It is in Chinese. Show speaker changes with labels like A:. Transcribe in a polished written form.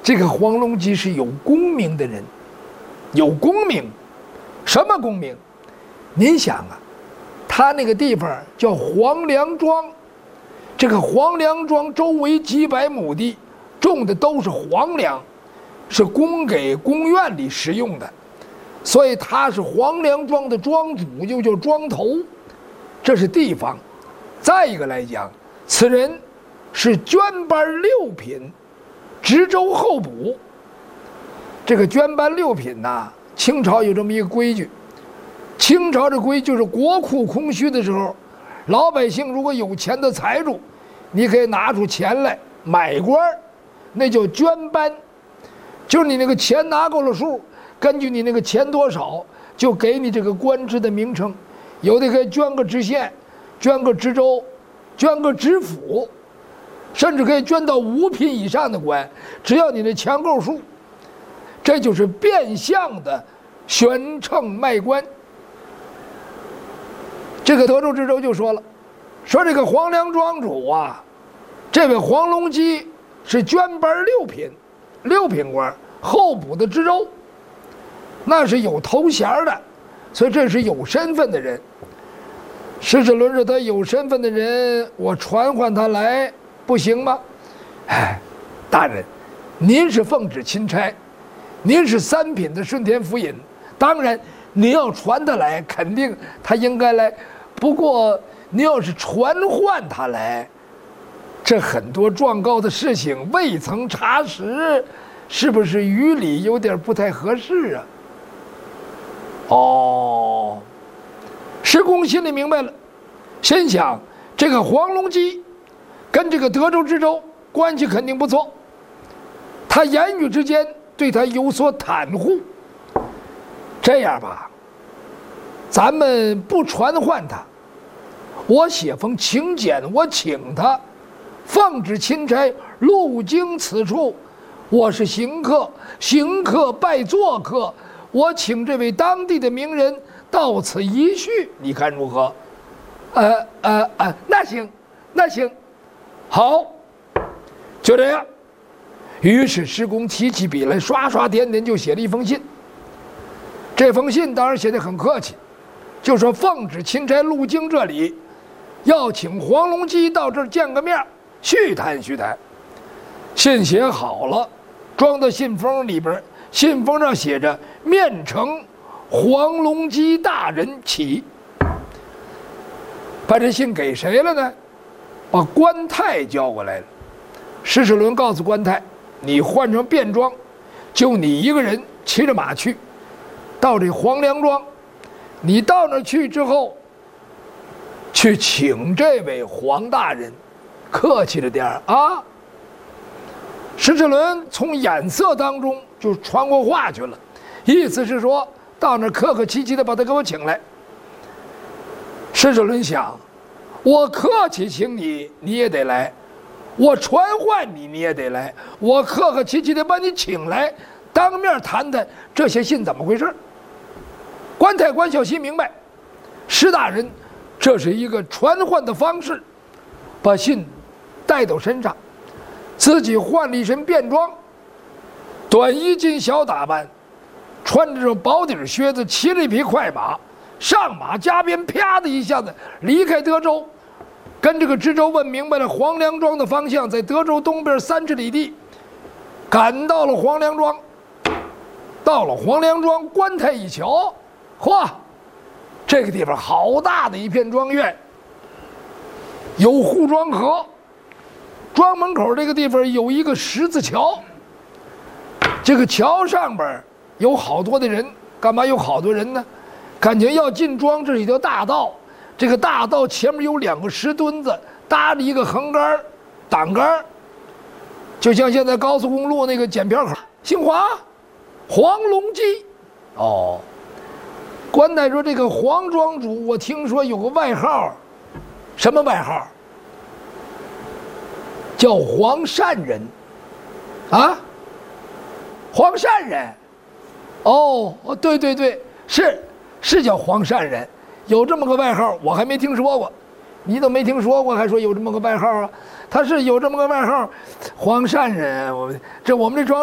A: 这个黄龙基是有功名的人，有功名，什么功名？您想啊，他那个地方叫黄梁庄，这个黄梁庄周围几百亩地，种的都是黄梁，是供给宫院里食用的，所以他是黄梁庄的庄主，又叫庄头，这是地方。再一个来讲，此人是捐班6品，知州候补。这个捐班6品呐，清朝有这么一个规矩。清朝的规矩就是国库空虚的时候，老百姓如果有钱的财主，你可以拿出钱来买官，那叫捐班。就是你那个钱拿够了数，根据你那个钱多少，就给你这个官职的名称。有的可以捐个知县，捐个知州，捐个知府，甚至可以捐到5品以上的官，只要你的钱够数。这就是变相的悬秤卖官。这个德州知州就说了，说这个黄梁庄主啊，这位黄龙基是捐班6品官，候补的知州，那是有头衔的，所以这是有身份的人。石齿轮说他有身份的人，我传唤他来不行吗？哎，大人，您是奉旨钦差，您是3品的顺天府尹，当然您要传他来，肯定他应该来。不过您要是传唤他来，这很多状告的事情未曾查实，是不是于理有点不太合适啊？哦，石公心里明白了，心想这个黄龙基跟这个德州知州关系肯定不错，他言语之间对他有所袒护。这样吧，咱们不传唤他，我写封请柬，我请他奉旨钦差路经此处，我是行客，行客拜做客，我请这位当地的名人到此一叙，你看如何？那行，那行，好，就这样。于是施公提起笔来，刷刷点点就写了一封信。这封信当然写得很客气，就说奉旨钦差路经这里，要请黄龙基到这儿见个面，叙谈叙谈。信写好了，装到信封里边，信封上写着“面呈黄龙基大人启”。把这信给谁了呢？把关泰叫过来了。石齿轮告诉关泰，你换成便装，就你一个人骑着马去，到这黄梁庄。你到那儿去之后，去请这位黄大人，客气着点啊。石齿轮从眼色当中就传过话去了，意思是说到那儿客客气气的把他给我请来。石齿轮想，我客气请你，你也得来；我传唤你，你也得来；我客客气气的把你请来，当面谈谈这些信怎么回事。关泰关小西明白，石大人这是一个传唤的方式，把信带到身上，自己换了一身便装，短衣襟小打扮，穿着这薄底靴子，骑了一匹快马，上马加鞭，啪的一下子离开德州，跟这个知州问明白了黄梁庄的方向，在德州东边30里地，赶到了黄梁庄。到了黄梁庄，关泰一瞧，嚯，这个地方好大的一片庄院，有护庄河，庄门口这个地方有一个十字桥，这个桥上边有好多的人，干嘛有好多人呢？感觉要进庄，这是一条大道，这个大道前面有2个石墩子，搭着一个横杆挡杆，就像现在高速公路那个检票口。姓黄，黄龙基。哦，关泰说这个黄庄主，我听说有个外号，什么外号？叫黄善人。啊，黄善人。哦，对对对，是叫黄善人，有这么个外号，我还没听说过。你都没听说过，还说有这么个外号啊？他是有这么个外号，黄善人。我们这庄。